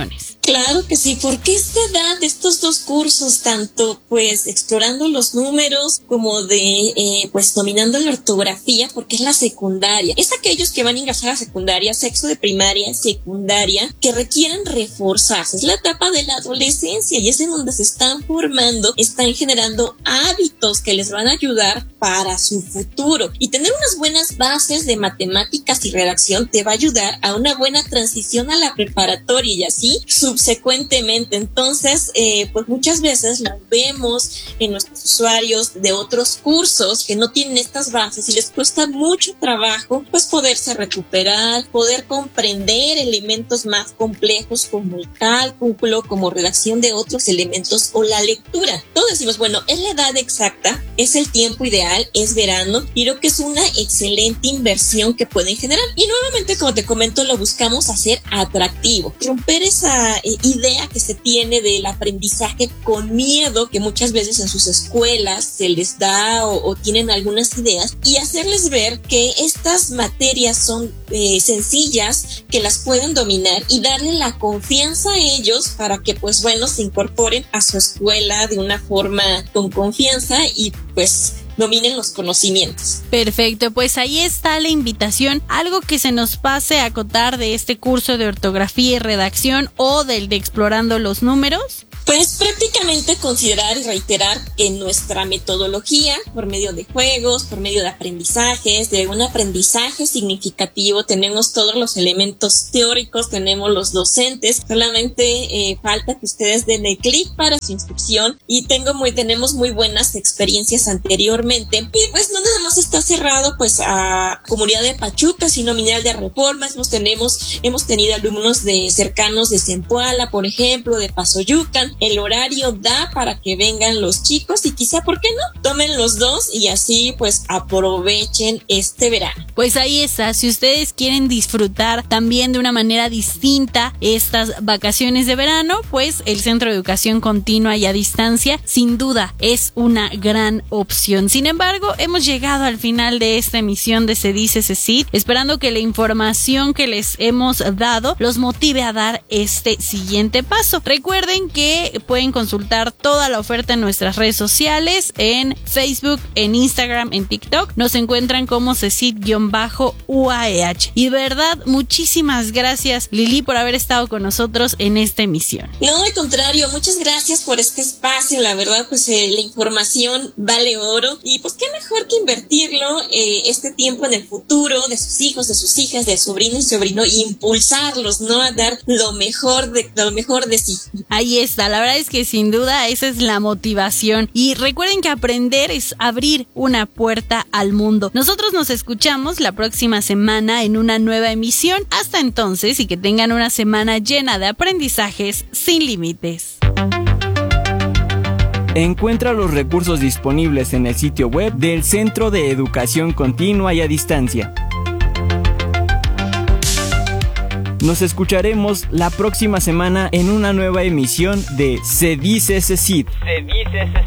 Claro que sí, porque esta edad de estos dos cursos, tanto pues explorando los números como de pues dominando la ortografía, porque es la secundaria, es aquellos que van a ingresar a secundaria, sexto de primaria, secundaria, que requieren reforzarse, es la etapa de la adolescencia y es en donde se están formando, están generando hábitos que les van a ayudar para su futuro, y tener unas buenas bases de matemáticas y redacción te va a ayudar a una buena transición a la preparatoria y así subsecuentemente. Entonces, pues muchas veces lo vemos en nuestros usuarios de otros cursos que no tienen estas bases y les cuesta mucho trabajo pues poderse recuperar, poder comprender elementos más complejos como el cálculo, como redacción de otros elementos o la lectura. Todos decimos, bueno, es la edad exacta, es el tiempo ideal, es verano, y creo que es una excelente inversión que pueden generar. Y nuevamente, como te comento, lo buscamos hacer atractivo, romper esa idea que se tiene del aprendizaje con miedo que muchas veces en sus escuelas se les da o tienen algunas ideas, y hacerles ver que estas materias son sencillas, que las pueden dominar y darle la confianza a ellos para que pues bueno se incorporen a su escuela de una forma con confianza y pues dominen los conocimientos. Perfecto, pues ahí está la invitación. Algo que se nos pase a acotar de este curso de ortografía y redacción o del de explorando los números. Pues prácticamente considerar y reiterar que nuestra metodología, por medio de juegos, por medio de aprendizajes, de un aprendizaje significativo, tenemos todos los elementos teóricos, tenemos los docentes, solamente falta que ustedes den el clic para su inscripción, y tenemos muy buenas experiencias anteriormente, y pues no nada más está cerrado pues a Comunidad de Pachuca, sino Mineral de Reforma. Hemos tenido alumnos cercanos de Zempoala, por ejemplo, de Pasoyucan. El horario da para que vengan los chicos y quizá, ¿por qué no? Tomen los dos y así pues aprovechen este verano. Pues ahí está, si ustedes quieren disfrutar también de una manera distinta estas vacaciones de verano, pues el Centro de Educación Continua y a Distancia sin duda es una gran opción. Sin embargo, hemos llegado al final de esta emisión de Se Dice CECIT, esperando que la información que les hemos dado los motive a dar este siguiente paso. Recuerden que pueden consultar toda la oferta en nuestras redes sociales, en Facebook, en Instagram, en TikTok. Nos encuentran como CECIT-UAEH. Y de verdad, muchísimas gracias, Lili, por haber estado con nosotros en esta emisión. No, al contrario, muchas gracias por este espacio. La verdad, pues la información vale oro, y pues qué mejor que invertirlo este tiempo en el futuro de sus hijos, de sus hijas, de sobrino y sobrino, y impulsarlos, ¿no? A dar lo mejor de sí. Ahí está, la verdad es que sin duda esa es la motivación, y recuerden que aprender es abrir una puerta al mundo. Nosotros nos escuchamos la próxima semana en una nueva emisión. Hasta entonces, y que tengan una semana llena de aprendizajes sin límites. Encuentra los recursos disponibles en el sitio web del Centro de Educación Continua y a Distancia. Nos escucharemos la próxima semana en una nueva emisión de Se Dice CECIT. Se Dice CECIT.